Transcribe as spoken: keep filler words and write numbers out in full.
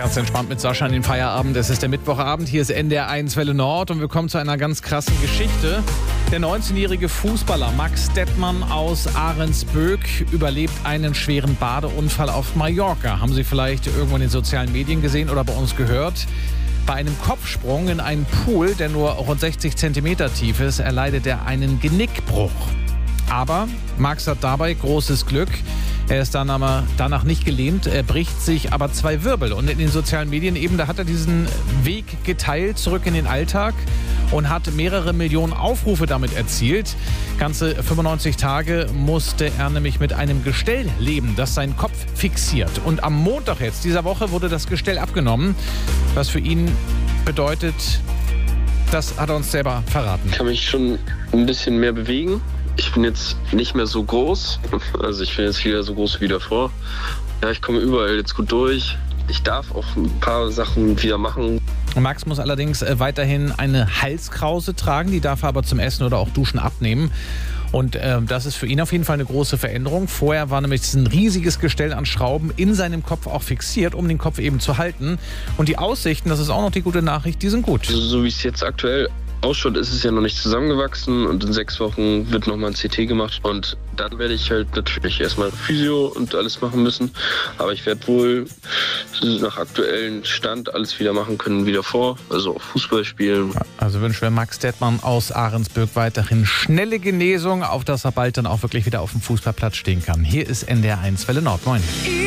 Ganz entspannt mit Sascha in den Feierabend. Es ist der Mittwochabend. Hier ist N D R eins Welle Nord und wir kommen zu einer ganz krassen Geschichte. Der neunzehnjährige Fußballer Max Dettmann aus Ahrensböck überlebt einen schweren Badeunfall auf Mallorca. Haben Sie vielleicht irgendwo in den sozialen Medien gesehen oder bei uns gehört? Bei einem Kopfsprung in einen Pool, der nur rund sechzig Zentimeter tief ist, erleidet er einen Genickbruch. Aber Max hat dabei großes Glück. Er ist dann aber danach nicht gelähmt, er bricht sich aber zwei Wirbel. Und in den sozialen Medien eben, da hat er diesen Weg geteilt zurück in den Alltag und hat mehrere Millionen Aufrufe damit erzielt. Ganze fünfundneunzig Tage musste er nämlich mit einem Gestell leben, das seinen Kopf fixiert. Und am Montag jetzt dieser Woche wurde das Gestell abgenommen, was für ihn bedeutet, das hat er uns selber verraten. Ich kann mich schon ein bisschen mehr bewegen. Ich bin jetzt nicht mehr so groß, also ich bin jetzt wieder so groß wie davor. Ja, ich komme überall jetzt gut durch. Ich darf auch ein paar Sachen wieder machen. Max muss allerdings weiterhin eine Halskrause tragen, die darf er aber zum Essen oder auch Duschen abnehmen. Und äh, das ist für ihn auf jeden Fall eine große Veränderung. Vorher war nämlich ein riesiges Gestell an Schrauben in seinem Kopf auch fixiert, um den Kopf eben zu halten. Und die Aussichten, das ist auch noch die gute Nachricht, die sind gut. So, so wie es jetzt aktuell ausschaut, ist es ja noch nicht zusammengewachsen und in sechs Wochen wird nochmal ein C T gemacht und dann werde ich halt natürlich erstmal Physio und alles machen müssen, aber ich werde wohl nach aktuellem Stand alles wieder machen können wie davor, also auch Fußball spielen. Also wünschen wir Max Dettmann aus Ahrensböck weiterhin schnelle Genesung, auf dass er bald dann auch wirklich wieder auf dem Fußballplatz stehen kann. Hier ist N D R eins Welle Nord. Moin.